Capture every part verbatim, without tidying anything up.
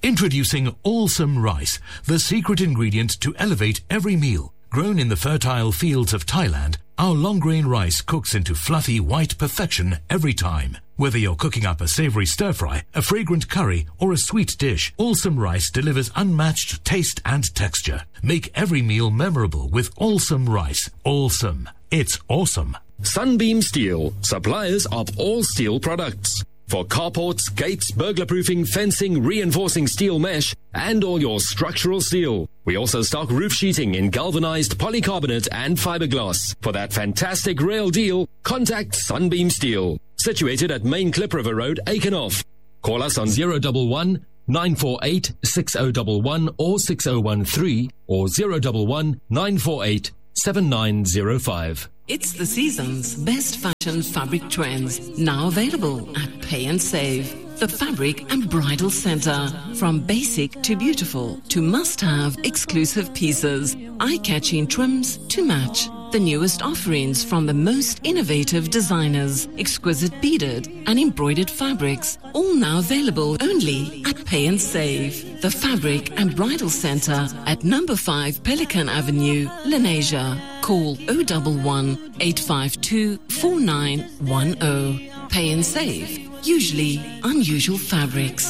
Introducing Allsome Rice, the secret ingredient to elevate every meal. Grown in the fertile fields of Thailand, our long-grain rice cooks into fluffy white perfection every time. Whether you're cooking up a savory stir-fry, a fragrant curry, or a sweet dish, Allsome Rice delivers unmatched taste and texture. Make every meal memorable with Allsome Rice. Allsome. It's awesome. Sunbeam Steel, suppliers of all steel products. For carports, gates, burglar-proofing, fencing, reinforcing steel mesh, and all your structural steel. We also stock roof sheeting in galvanized polycarbonate and fiberglass. For that fantastic rail deal, contact Sunbeam Steel. Situated at Main Clip River Road, Aikenhoff. Call us on zero one one, nine four eight, six zero one one or six zero one three or zero one one, nine four eight, seven nine zero five. It's the season's best fashion fabric trends, now available at Pay and Save. The Fabric and Bridal Center. From basic to beautiful to must-have exclusive pieces, eye-catching trims to match. The newest offerings from the most innovative designers, exquisite beaded and embroidered fabrics, all now available only at Pay and Save. The Fabric and Bridal Center at number five Pelican Avenue, Lenasia. Call oh one one, eight five two, four nine one oh. Pay and Save. Usually unusual fabrics.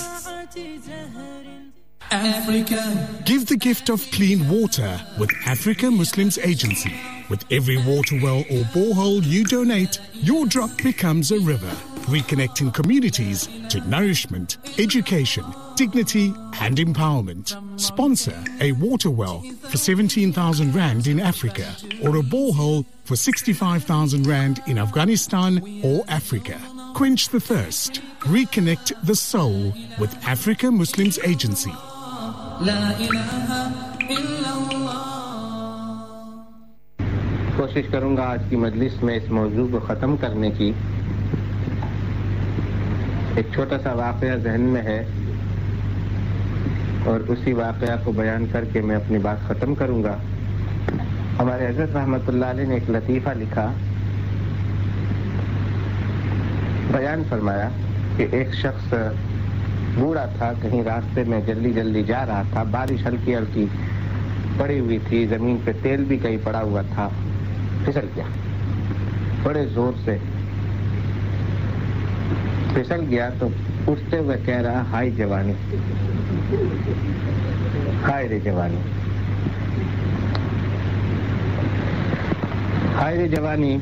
Africa. Give the gift of clean water with Africa Muslims Agency. With every water well or borehole you donate, your drop becomes a river, reconnecting communities to nourishment, education, dignity and empowerment. Sponsor a water well for seventeen thousand rand in Africa or a borehole for sixty-five thousand rand in Afghanistan or Africa. Quench the thirst. Reconnect the soul with Africa Muslims Agency. कोशिश करूंगा आज की मजलिस में इस मौजू को ख़त्म करने की। एक छोटा सा वाक़या ज़हन में है और उसी वाक़या को बयान करके मैं अपनी बात ख़त्म करूंगा। हमारे हज़रत रहमतुल्लाह अलैह ने एक लतीफ़ा लिखा, बयान फरमाया कि एक शख्स बूढ़ा था, कहीं रास्ते में जल्दी जल्दी जा रहा था, बारिश हल्की हल्की पड़ी हुई थी, ज़मीन पे तेल भी कहीं पड़ा हुआ था, फिसल गया, बड़े जोर से फिसल गया। तो उठते हुए कह रहा, हाय जवानी, हाय रे जवानी, हाय रे जवानी।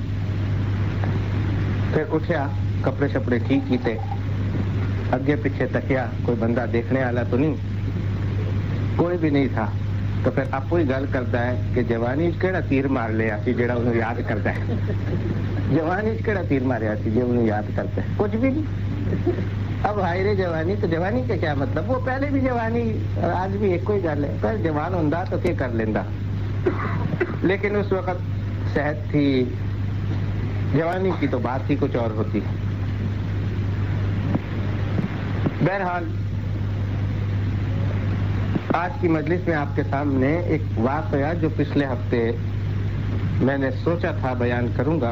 फिर उठा, कपड़े शपड़े ठीक ही थे, अगे पीछे तकिया, कोई बंदा देखने वाला तो नहीं, कोई भी नहीं था। तो फिर आपको ही गल करता है कि जवानी केड़ा तीर मार लिया सी जेड़ा उन्हें याद करता है। जवानी केड़ा तीर मारिया सी जो उन्हें याद करता है, कुछ भी नहीं। अब हाय रे जवानी, तो जवानी का क्या मतलब? वो पहले भी जवानी, आज भी एक कोई गल है, पर जवान होंदा तो क्या कर लेंदा, लेकिन उस वक्त सेहत थी, जवानी की तो बात ही कुछ और होती। बहरहाल आज की मजलिस में आपके सामने एक वाक़या जो पिछले हफ्ते मैंने सोचा था बयान करूंगा,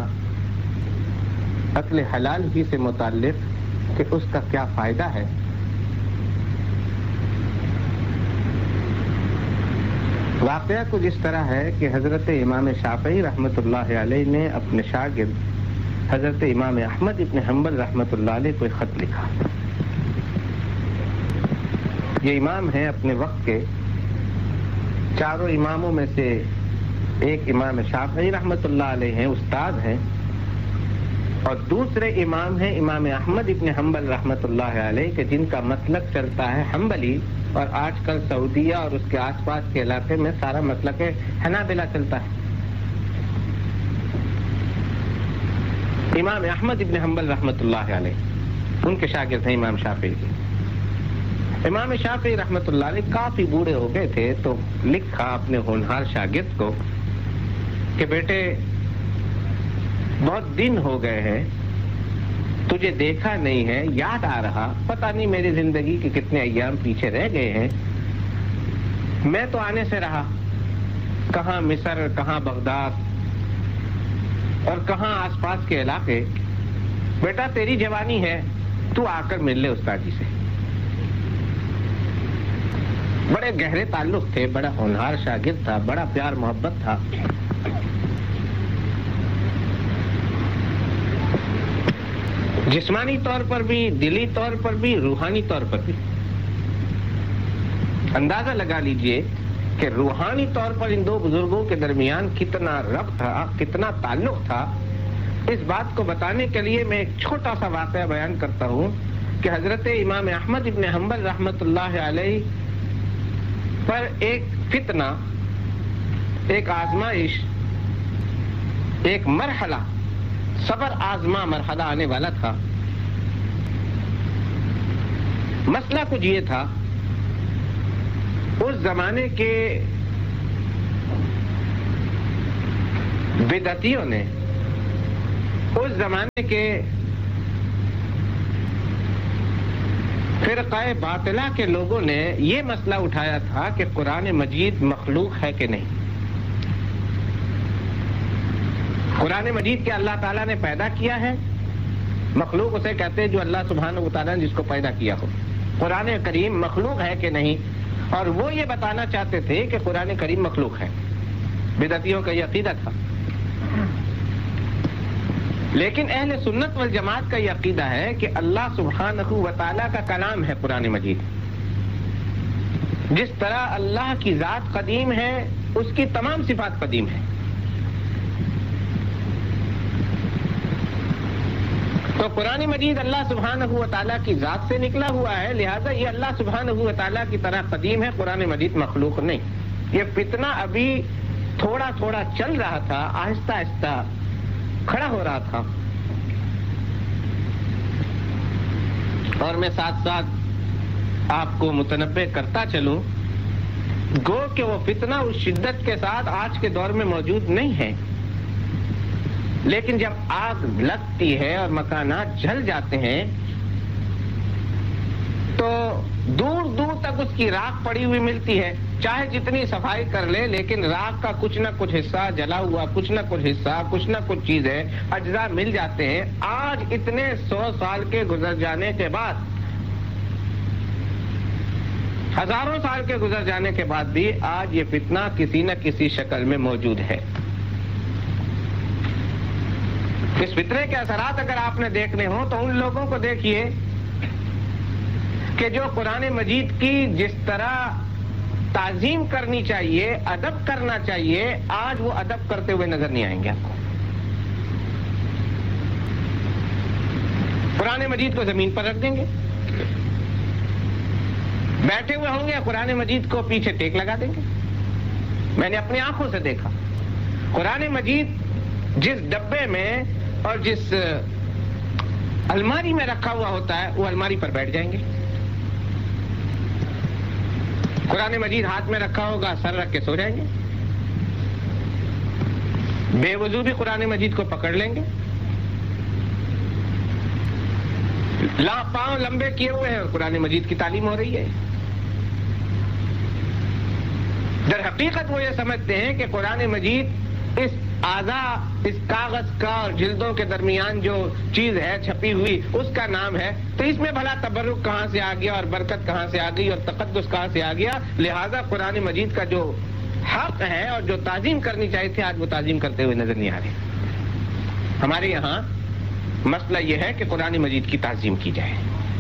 अक्ल हलाल ही से मुताल्लिक कि उसका क्या फायदा है। वाक़या कुछ इस तरह है कि हजरत इमाम शाफ़ई रहमतुल्लाह अलैह ने अपने शागिर्द हजरत इमाम अहमद इब्न हंबल रहमतुल्लाह अलैह को एक खत लिखा। ये इमाम हैं अपने वक्त के, चारों इमामों में से एक इमाम शाफ़ई रहमतुल्लाह अलैह हैं, उस्ताद हैं, और दूसरे इमाम हैं इमाम अहमद इब्न हंबल रहमतुल्लाह अलैह के, जिनका मसलक चलता है हंबली, और आजकल सऊदीया और उसके आसपास के इलाके में सारा मसलक हनाबिला चलता है। इमाम अहमद इब्न हंबल रहमतुल्लाह अलैह उनके शागिर्द हैं इमाम शाफ़ई के। इमाम शाफ़ई रहमतुल्लाह अलैह काफी बूढ़े हो गए थे, तो लिखा अपने होनहार शागिर्द को कि बेटे बहुत दिन हो गए हैं, तुझे देखा नहीं है, याद आ रहा, पता नहीं मेरी जिंदगी के कितने अय्याम पीछे रह गए हैं। मैं तो आने से रहा, कहाँ मिस्र, कहाँ बगदाद और कहाँ आसपास के इलाके। बेटा तेरी जवानी है, तू आकर मिल ले उस्ताद जी से। بڑے گہرے تعلق تھے, بڑا ہونہار شاگرد تھا, بڑا پیار محبت تھا. جسمانی طور پر بھی, دلی طور پر بھی, روحانی طور پر بھی. اندازہ لگا لیجئے کہ روحانی طور پر ان دو بزرگوں کے درمیان کتنا ربط تھا, کتنا تعلق تھا. اس بات کو بتانے کے لیے میں ایک چھوٹا سا واقعہ بیان کرتا ہوں کہ حضرت امام احمد ابن حنبل رحمۃ اللہ علیہ پر ایک فتنہ, ایک آزمائش, ایک مرحلہ, صبر آزما مرحلہ آنے والا تھا. مسئلہ کچھ یہ تھا, اس زمانے کے بدعتیوں نے, اس زمانے کے فرقہ باطلہ کے لوگوں نے یہ مسئلہ اٹھایا تھا کہ قرآن مجید مخلوق ہے کہ نہیں. قرآن مجید کے اللہ تعالیٰ نے پیدا کیا ہے, مخلوق اسے کہتے ہیں جو اللہ سبحانہ وتعالیٰ نے جس کو پیدا کیا ہو. قرآن کریم مخلوق ہے کہ نہیں, اور وہ یہ بتانا چاہتے تھے کہ قرآن کریم مخلوق ہے. بدعتیوں کا یہ عقیدہ تھا. لیکن اہل سنت والجماعت کا یہ عقیدہ ہے کہ اللہ سبحانہ وتعالیٰ کا کلام ہے قرآن مجید. جس طرح اللہ کی ذات قدیم ہے, اس کی تمام صفات قدیم ہیں. تو قرآن مجید اللہ سبحانہ وتعالیٰ کی ذات سے نکلا ہوا ہے, لہذا یہ اللہ سبحانہ وتعالیٰ کی طرح قدیم ہے, قرآن مجید مخلوق نہیں. یہ فتنہ ابھی تھوڑا تھوڑا چل رہا تھا, آہستہ آہستہ کھڑا ہو رہا تھا. اور میں ساتھ ساتھ آپ کو متنبہ کرتا چلوں, گو کہ وہ فتنہ اس شدت کے ساتھ آج کے دور میں موجود نہیں ہے, لیکن جب آگ لگتی ہے اور مکانات جل جاتے ہیں تو دور دور تک اس کی راکھ پڑی ہوئی ملتی ہے. چاہے جتنی صفائی کر لے, لیکن راکھ کا کچھ نہ کچھ حصہ جلا ہوا, کچھ نہ کچھ حصہ, کچھ نہ کچھ چیزیں, اجزاء مل جاتے ہیں. آج اتنے سو سال کے گزر جانے کے بعد, ہزاروں سال کے گزر جانے کے بعد بھی آج یہ فتنہ کسی نہ کسی شکل میں موجود ہے. اس فتنے کے اثرات اگر آپ نے دیکھنے ہوں تو ان لوگوں کو دیکھیے کہ جو قرآن مجید کی جس طرح تعظیم کرنی چاہیے, ادب کرنا چاہیے, آج وہ ادب کرتے ہوئے نظر نہیں آئیں گے آپ کو. قرآن مجید کو زمین پر رکھ دیں گے, بیٹھے ہوئے ہوں گے, قرآن مجید کو پیچھے ٹیک لگا دیں گے. میں نے اپنی آنکھوں سے دیکھا, قرآن مجید جس ڈبے میں اور جس الماری میں رکھا ہوا ہوتا ہے وہ الماری پر بیٹھ جائیں گے. قرآن مجید ہاتھ میں رکھا ہوگا, سر رکھ کے سو جائیں گے. بے وضو بھی قرآن مجید کو پکڑ لیں گے, لا پاؤں لمبے کیے ہوئے ہیں اور قرآن مجید کی تعلیم ہو رہی ہے. در حقیقت وہ یہ سمجھتے ہیں کہ قرآن مجید اس اعضاء, اس کاغذ کا اور جلدوں کے درمیان جو چیز ہے چھپی ہوئی, اس کا نام ہے. تو اس میں بھلا تبرک کہاں سے آ گیا اور برکت کہاں سے آ گئی اور تقدس کہاں سے آ گیا. لہذا قرآن مجید کا جو حق ہے اور جو تعظیم کرنی چاہیے تھی, آج وہ تعظیم کرتے ہوئے نظر نہیں آ رہے. ہمارے یہاں مسئلہ یہ ہے کہ قرآن مجید کی تعظیم کی جائے,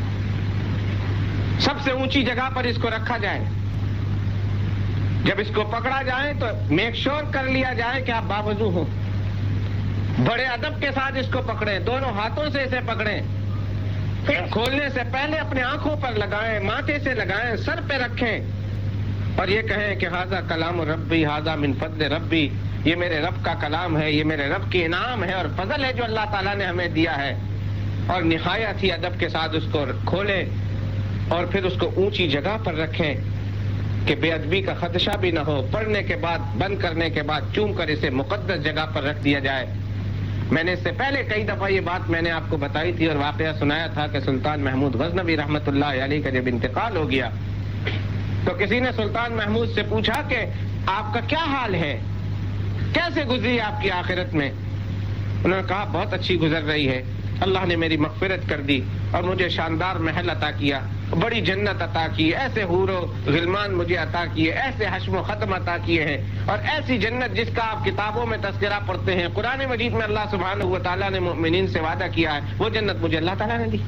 سب سے اونچی جگہ پر اس کو رکھا جائے. جب اس کو پکڑا جائے تو میک شور کر لیا جائے کہ آپ باوضو ہو. بڑے ادب کے ساتھ اس کو پکڑیں, دونوں ہاتھوں سے اسے پکڑیں, کھولنے سے پہلے اپنے آنکھوں پر لگائیں, ماتھے سے لگائیں, سر پہ رکھیں اور یہ کہیں کہ ھذا کلام ربی ھذا من فضل ربی, یہ میرے رب کا کلام ہے, یہ میرے رب کی انعام ہے اور فضل ہے جو اللہ تعالیٰ نے ہمیں دیا ہے. اور نہایت ہی ادب کے ساتھ اس کو کھولیں اور پھر اس کو اونچی جگہ پر رکھیں کہ بے ادبی کا خدشہ بھی نہ ہو. پڑھنے کے بعد, بند کرنے کے بعد چوم کر اسے مقدس جگہ پر رکھ دیا جائے. میں نے اس سے پہلے کئی دفعہ یہ بات میں نے آپ کو بتائی تھی اور واقعہ سنایا تھا کہ سلطان محمود غزنوی رحمۃ اللہ علیہ کا جب انتقال ہو گیا تو کسی نے سلطان محمود سے پوچھا کہ آپ کا کیا حال ہے, کیسے گزری آپ کی آخرت میں. انہوں نے کہا بہت اچھی گزر رہی ہے, اللہ نے میری مغفرت کر دی اور مجھے شاندار محل عطا کیا. بڑی جنت عطا کی, ایسے حور و غلمان مجھے عطا کیے, ایسے حشم و ختم عطا کیے ہیں, اور ایسی جنت جس کا آپ کتابوں میں تذکرہ پڑھتے ہیں, قرآن مجید میں اللہ سبحانہ و تعالیٰ نے مؤمنین سے وعدہ کیا ہے, وہ جنت مجھے اللہ تعالیٰ نے دی.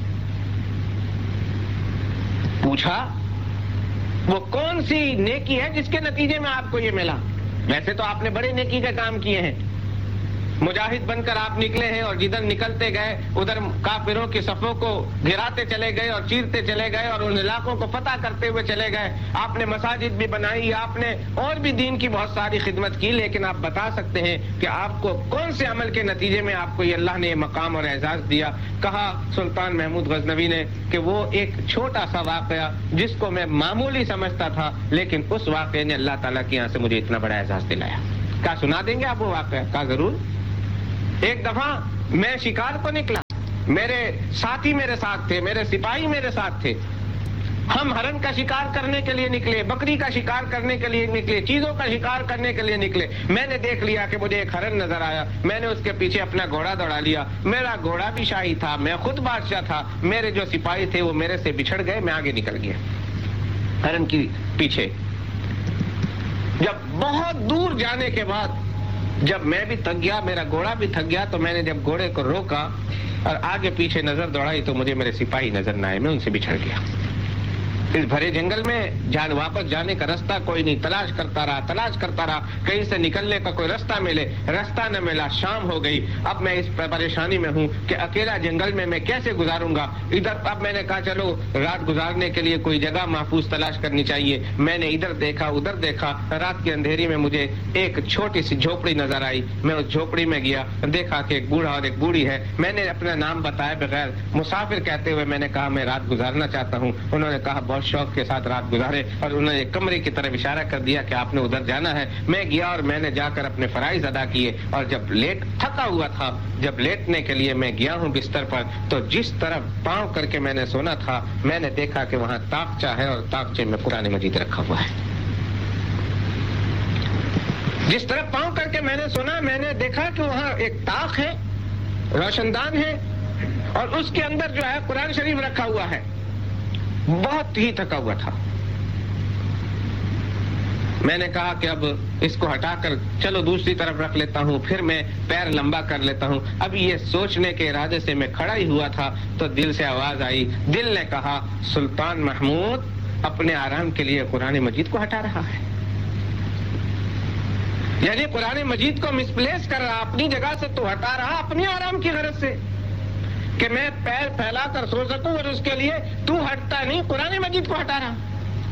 پوچھا وہ کون سی نیکی ہے جس کے نتیجے میں آپ کو یہ ملا؟ ویسے تو آپ نے بڑے نیکی کے کام کیے ہیں, مجاہد بن کر آپ نکلے ہیں, اور جدھر نکلتے گئے ادھر کافروں کی صفوں کو گراتے چلے گئے اور چیرتے چلے گئے اور ان علاقوں کو فتح کرتے ہوئے چلے گئے. آپ نے مساجد بھی بنائی, آپ نے اور بھی دین کی بہت ساری خدمت کی, لیکن آپ بتا سکتے ہیں کہ آپ کو کون سے عمل کے نتیجے میں آپ کو یہ اللہ نے یہ مقام اور اعزاز دیا؟ کہا سلطان محمود غزنوی نے کہ وہ ایک چھوٹا سا واقعہ جس کو میں معمولی سمجھتا تھا, لیکن اس واقعے نے اللہ تعالیٰ کے یہاں سے مجھے اتنا بڑا اعزاز دلایا. کیا سنا دیں گے آپ وہ واقعہ؟ کہا ضرور. ایک دفعہ میں شکار کو نکلا, میرے ساتھی میرے ساتھ تھے, میرے سپاہی میرے ساتھ تھے. ہم ہرن کا شکار کرنے کے لیے نکلے, بکری کا شکار کرنے کے لیے نکلے, چیزوں کا شکار کرنے کے لیے نکلے. میں نے دیکھ لیا کہ مجھے ایک ہرن نظر آیا, میں نے اس کے پیچھے اپنا گھوڑا دوڑا لیا. میرا گھوڑا بھی شاہی تھا, میں خود بادشاہ تھا. میرے جو سپاہی تھے وہ میرے سے بچھڑ گئے, میں آگے نکل گیا ہرن کی پیچھے. جب بہت دور جانے کے بعد جب میں بھی تھک گیا, میرا گھوڑا بھی تھک گیا, تو میں نے جب گھوڑے کو روکا اور آگے پیچھے نظر دوڑائی تو مجھے میرے سپاہی نظر نہ آئے, میں ان سے بچھڑ گیا. اس بھرے جنگل میں جان واپس جانے کا رستہ کوئی نہیں, تلاش کرتا رہا تلاش کرتا رہا کہیں سے نکلنے کا کوئی رستہ ملے, رستہ نہ ملا. شام ہو گئی. اب میں اس پریشانی میں ہوں کہ اکیلا جنگل میں میں کیسے گزاروں گا. ادھر اب میں نے کہا چلو رات گزارنے کے لیے کوئی جگہ محفوظ تلاش کرنی چاہیے. میں نے ادھر دیکھا ادھر دیکھا, رات کے اندھیری میں مجھے ایک چھوٹی سی جھوپڑی نظر آئی. میں اس جھوپڑی میں گیا, دیکھا کہ ایک بوڑھا اور ایک بوڑھی ہے. میں نے اپنا نام بتائے بغیر مسافر کہتے ہوئے میں نے کہا میں رات گزارنا چاہتا ہوں. انہوں نے کہا بہت شوق کے ساتھ رات گزارے, اور انہوں نے کمرے کی طرف اشارہ کر دیا کہ آپ نے ادھر جانا ہے. میں گیا اور میں نے جا کر اپنے فرائض ادا کیے, اور جب لیٹ تھکا ہوا تھا, جب لیٹنے کے لیے میں گیا ہوں بستر پر, تو جس طرف پاؤں کر کے میں نے سونا تھا میں نے دیکھا کہ وہاں تاقچہ ہے, اور تاقچے میں قرآن مجید رکھا ہوا ہے. جس طرف پاؤں کر کے میں نے سنا, میں نے دیکھا کہ وہاں ایک طاق ہے, روشن دان ہے, اور اس کے اندر جو ہے قرآن شریف رکھا ہوا ہے. بہت ہی تھکا ہوا تھا. میں نے کہا کہ اب اس کو ہٹا کر چلو دوسری طرف رکھ لیتا ہوں, پھر میں پیر لمبا کر لیتا ہوں. اب یہ سوچنے کے ارادے سے میں کھڑا ہی ہوا تھا تو دل سے آواز آئی. دل نے کہا سلطان محمود اپنے آرام کے لیے قرآن مجید کو ہٹا رہا ہے. یعنی قرآن مجید کو مسپلیس کر رہا, اپنی جگہ سے تو ہٹا رہا اپنی آرام کی غرض سے کہ میں پیر پھیلا کر سو سکوں, اور اس کے لیے تو ہٹتا نہیں, قرآن مجید کو ہٹا رہا.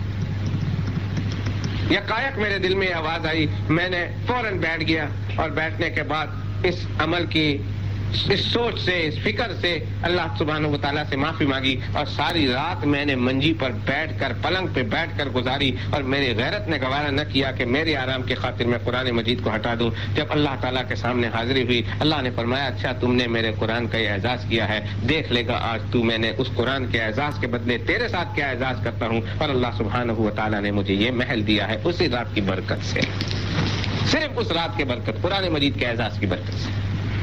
یکایک میرے دل میں آواز آئی, میں نے فوراً بیٹھ گیا, اور بیٹھنے کے بعد اس عمل کی اس سوچ سے اس فکر سے اللہ سبحانہ و تعالیٰ سے معافی مانگی, اور ساری رات میں نے منجی پر بیٹھ کر پلنگ پہ بیٹھ کر گزاری, اور میری غیرت نے گوارا نہ کیا کہ میرے آرام کی خاطر میں قرآن مجید کو ہٹا دوں. جب اللہ تعالیٰ کے سامنے حاضری ہوئی, اللہ نے فرمایا اچھا تم نے میرے قرآن کا یہ اعزاز کیا ہے, دیکھ لے گا آج تو میں نے اس قرآن کے اعزاز کے بدلے تیرے ساتھ کیا اعزاز کرتا ہوں. اور اللہ سبحانہ و تعالیٰ نے مجھے یہ محل دیا ہے اسی رات کی برکت سے, صرف اس رات کی برکت, قرآن مجید کے اعزاز کی برکت سے.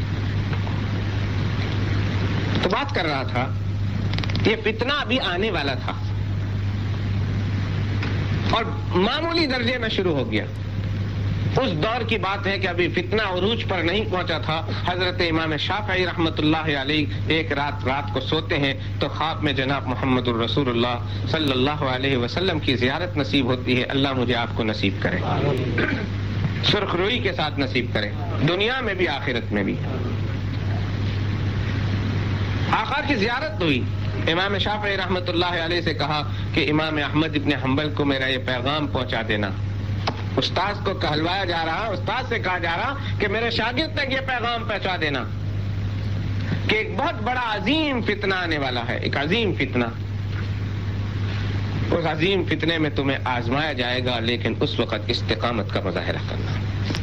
تو بات کر رہا تھا یہ فتنہ ابھی آنے والا تھا, اور معمولی درجے میں شروع ہو گیا. اس دور کی بات ہے کہ ابھی فتنہ عروج پر نہیں پہنچا تھا. حضرت امام شافعی رحمۃ اللہ علیہ ایک رات رات کو سوتے ہیں تو خواب میں جناب محمد الرسول اللہ صلی اللہ علیہ وسلم کی زیارت نصیب ہوتی ہے. اللہ مجھے آپ کو نصیب کرے, سرخ روئی کے ساتھ نصیب کرے, دنیا میں بھی آخرت میں بھی. آقا کی زیارت ہوئی. امام شافعی رحمۃ اللہ علیہ سے کہا کہ امام احمد ابن حنبل کو میرا یہ پیغام پہنچا دینا. استاد کو کہلوایا جا رہا, استاد سے کہا جا رہا کہ میرے شاگرد تک یہ پیغام پہنچا دینا کہ ایک بہت بڑا عظیم فتنہ آنے والا ہے, ایک عظیم فتنہ. اس عظیم فتنے میں تمہیں آزمایا جائے گا, لیکن اس وقت استقامت کا مظاہرہ کرنا,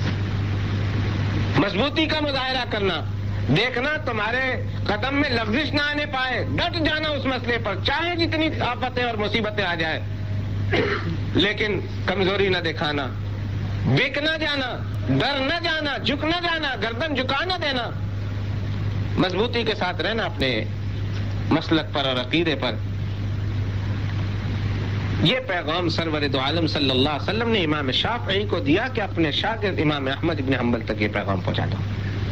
مضبوطی کا مظاہرہ کرنا, دیکھنا تمہارے قدم میں لفزش نہ آنے پائے, ڈٹ جانا اس مسئلے پر چاہے جتنی آفتیں اور مصیبتیں آ جائے, لیکن کمزوری نہ دکھانا, بک نہ جانا, ڈر نہ جانا, جھک نہ جانا, گردن جھکا نہ دینا, مضبوطی کے ساتھ رہنا اپنے مسلک پر اور عقیدے پر. یہ پیغام سرور دو عالم صلی اللہ علیہ وسلم نے امام شافعی کو دیا کہ اپنے شاگرد امام احمد ابن حنبل تک یہ پیغام پہنچا دو.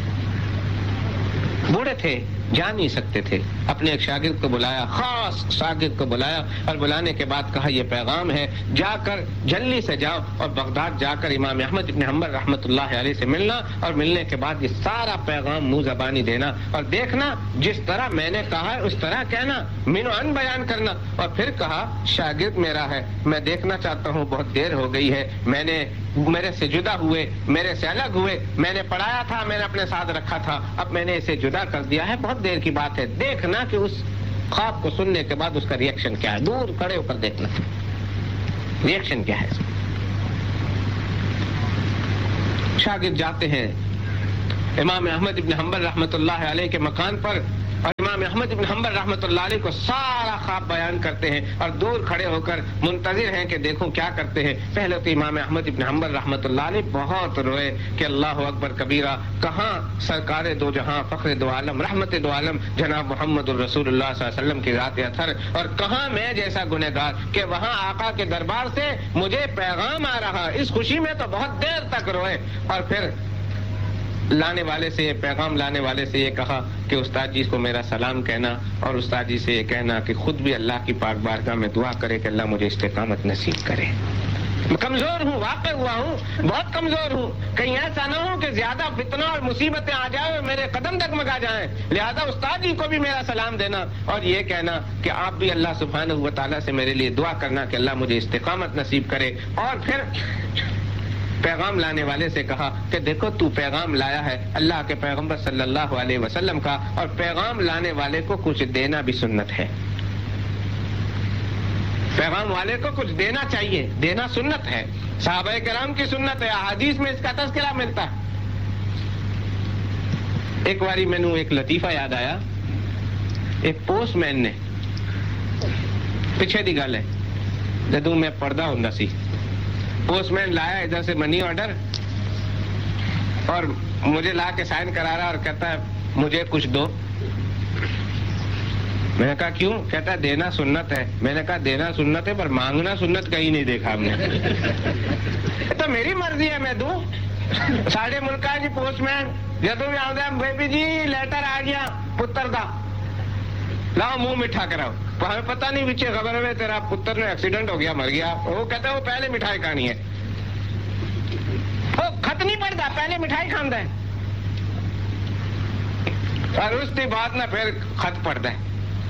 بوڑھے تھے, جا نہیں سکتے تھے, اپنے ایک شاگرد کو بلایا, خاص شاگرد کو بلایا, اور بلانے کے بعد کہا یہ پیغام ہے, جا کر جلدی سے جاؤ اور بغداد جا کر امام احمد ابن حنبل رحمۃ اللہ علیہ سے ملنا, اور ملنے کے بعد یہ سارا پیغام منہ زبانی دینا, اور دیکھنا جس طرح میں نے کہا ہے اس طرح کہنا, من و عن بیان کرنا. اور پھر کہا شاگرد میرا ہے, میں دیکھنا چاہتا ہوں, بہت دیر ہو گئی ہے, میں نے میرے سے جدا ہوئے, میرے سے الگ ہوئے, میں نے پڑھایا تھا, میں نے اپنے ساتھ رکھا تھا, اب میں نے اسے جدا کر دیا ہے, بہت دیر کی بات ہے, دیکھنا کہ اس خواب کو سننے کے بعد اس کا ری ایکشن کیا ہے, دور کھڑے ہو کر دیکھنا ری ایکشن کیا ہے. شاگرد جاتے ہیں امام احمد ابن حنبل رحمۃ اللہ علیہ کے مکان پر, اور امام احمد ابن حنبل رحمۃ اللہ علیہ کو سارا خواب بیان کرتے ہیں, اور دور کھڑے ہو کر منتظر ہیں کہ دیکھوں کیا کرتے ہیں. پہلے تو امام احمد ابن حنبل رحمۃ اللہ علیہ بہت روئے کہ اللہ اکبر کبیرہ, کہاں سرکار دو جہاں فخر دو عالم رحمت دو عالم جناب محمد الرسول اللہ صلی اللہ علیہ وسلم کی ذات اطہر, اور کہاں میں جیسا گنہگار کہ وہاں آقا کے دربار سے مجھے پیغام آ رہا. اس خوشی میں تو بہت دیر تک روئے, اور پھر لانے والے سے, پیغام لانے والے سے یہ کہا کہ استاد جی کو میرا سلام کہنا, اور استاد جی سے یہ کہنا کہ خود بھی اللہ کی پاک بارگاہ میں دعا کرے کہ اللہ مجھے استقامت نصیب کرے. میں کمزور ہوں, واقع ہوا ہوں, بہت کمزور ہوں, کہیں ایسا نہ ہو کہ زیادہ فتنہ اور مصیبتیں آ جائیں اور میرے قدم ڈگمگا جائیں, لہذا استاد جی کو بھی میرا سلام دینا, اور یہ کہنا کہ آپ بھی اللہ سبحانہ و تعالیٰ سے میرے لیے دعا کرنا کہ اللہ مجھے استقامت نصیب کرے. اور پھر پیغام لانے والے سے کہا کہ دیکھو تو پیغام لایا ہے اللہ کے پیغمبر صلی اللہ علیہ وسلم کا, اور پیغام لانے والے کو کچھ دینا بھی سنت ہے, پیغام والے کو کچھ دینا چاہیے, دینا سنت ہے, صحابہ کرام کی سنت ہے, احادیث میں اس کا تذکرہ ملتا ہے. ایک باری میں نے ایک لطیفہ یاد آیا, ایک پوسٹ مین نے, پیچھے دی گل ہے جدوں میں پڑھدا ہوندا سی, پوسٹ مین لایا ادھر سے منی آرڈر, اور مجھے لا کے سائن کرا رہا اور کہتا ہے مجھے کچھ دو. میں نے کہا کیوں؟ کہتا ہے دینا سنت ہے. میں نے کہا دینا سنت ہے پر مانگنا سنت کہیں نہیں دیکھا ہم نے. تو میری مرضی ہے میں دوں. ساڑھے ملکہ جی پوسٹ مین جدوں بھی آؤں بیبی جی لیٹر آ گیا پتر دا, لاؤ منہ میٹھا کراؤ. ہمیں پتہ نہیں پیچھے خبر ہے تیرا پتر نے ایکسیڈنٹ ہو گیا, مر گیا. وہ کہتا ہے وہ پہلے مٹھائی کھانی ہے, وہ خط نہیں پڑتا, پہلے مٹھائی کھانا ہے, اور اس کی بات نہ پھر خط پڑتا ہے.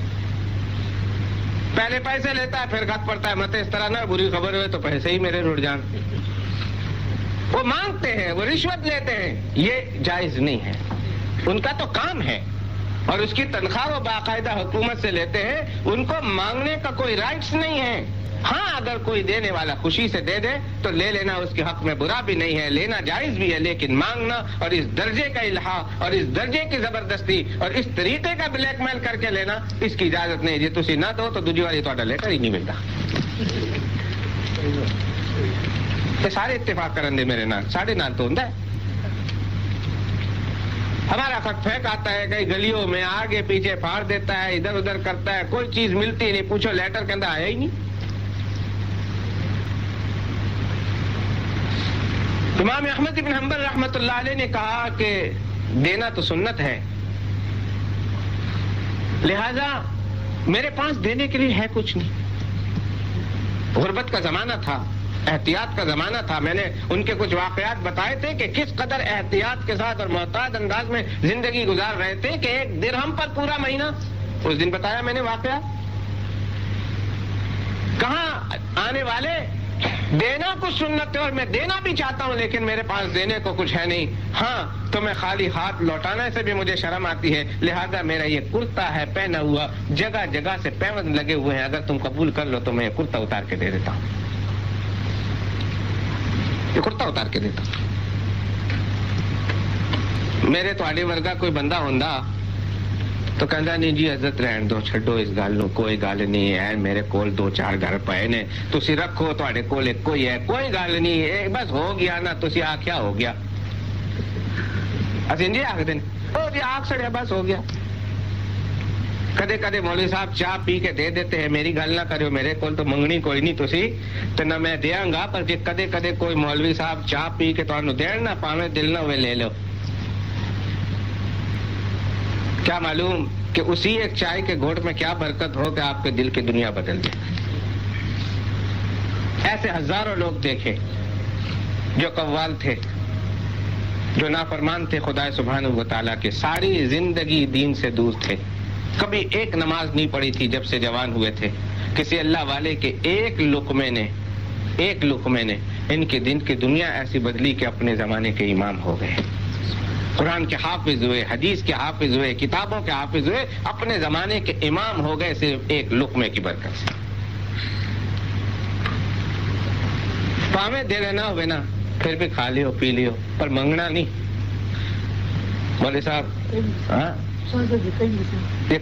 پہلے پیسے لیتا ہے پھر خط پڑتا ہے. مت اس طرح نہ بری خبر ہوئے تو پیسے ہی میرے رٹ جان. وہ مانگتے ہیں, وہ رشوت لیتے ہیں, یہ جائز نہیں ہے. ان کا تو کام ہے, اور اس کی تنخواہ وہ باقاعدہ حکومت سے لیتے ہیں, ان کو مانگنے کا کوئی رائٹس نہیں ہے. ہاں اگر کوئی دینے والا خوشی سے دے دے تو لے لینا اس کے حق میں برا بھی نہیں ہے, لینا جائز بھی ہے, لیکن مانگنا اور اس درجے کا الہا اور اس درجے کی زبردستی اور اس طریقے کا بلیک میل کر کے لینا, اس کی اجازت نہیں. جی تسی نہ دو تو دوجی والی تہاڈا لیٹر ہی نہیں ملتا. یہ سارے اتفاق کرن دے میرے نال, ساڈے نال تو ہوندا ہے. ہمارا خط پھینک آتا ہے کئی گلیوں میں, آگے پیچھے پھاڑ دیتا ہے, ادھر ادھر کرتا ہے, کوئی چیز ملتی نہیں. پوچھو لیٹر کہندا آیا ہی نہیں. امام احمد بن حنبل رحمۃ اللہ علیہ نے کہا کہ دینا تو سنت ہے, لہذا میرے پاس دینے کے لیے ہے کچھ نہیں. غربت کا زمانہ تھا, احتیاط کا زمانہ تھا. میں نے ان کے کچھ واقعات بتائے تھے کہ کس قدر احتیاط کے ساتھ اور محتاط انداز میں زندگی گزار رہے تھے کہ ایک درہم پر پورا مہینہ. اس دن بتایا میں نے واقعہ. کہاں آنے والے دینا کچھ سنت ہے اور میں دینا بھی چاہتا ہوں, لیکن میرے پاس دینے کو کچھ ہے نہیں. ہاں تو میں خالی ہاتھ لوٹانے سے بھی مجھے شرم آتی ہے, لہذا میرا یہ کرتا ہے پہنا ہوا, جگہ جگہ سے پیوند لگے ہوئے ہیں, اگر تم قبول کر لو تو میں یہ کرتا اتار کے دے دیتا ہوں. یہ کرتا اتار کے دیتا ہوں. میرے تھوڑے ورگا کوئی بندہ ہوندا تو کہندا نہیں جی عزت رہن دو, چھڈو اس گل نو, کوئی گل نہیں ہے, میرے کول دو چار گھر پئے نے, تسی رکھو, تواڈے کول ایک کوئی ہے, کوئی گل نہیں ہے, بس ہو گیا نا, تسی آکھیا ہو گیا. اسی جی آکھدے نے او جی آکھ سڑیا بس ہو گیا. کدے کدے مولوی صاحب چاہ پی کے دے دیتے ہیں, میری گل نہ کرو, میرے کول تو منگنی کوئی نہیں تسی تے نہ میں دیاں گا, پر جے کدے کدے کوئی مولوی صاحب چاہ پی کے تانوں دین نہ پاویں دل نہ ہوئے لے لو. کیا معلوم کہ اسی ایک چائے کے گھونٹ میں کیا برکت ہو کہ آپ کے دل کی دنیا بدل دے. ایسے ہزاروں لوگ دیکھے جو قوال تھے, جو نافرمان تھے خدا سبحانہ و تعالیٰ کے, ساری زندگی دین سے دور تھے, کبھی ایک نماز نہیں پڑھی تھی جب سے جوان ہوئے تھے. کسی اللہ والے کے ایک لقمے نے ایک لقمے نے ان کے دن کی دنیا ایسی بدلی کہ اپنے زمانے کے امام ہو گئے, قرآن کے حافظ ہوئے, حدیث کے حافظ ہوئے, کتابوں کے حافظ ہوئے, اپنے زمانے کے امام ہو گئے صرف ایک لقمے کی برکت سے. پاویں دے لینا ہوئے نا, پھر بھی کھا لیو پی لیو, پر منگنا نہیں. مولوی صاحب ہاں یہ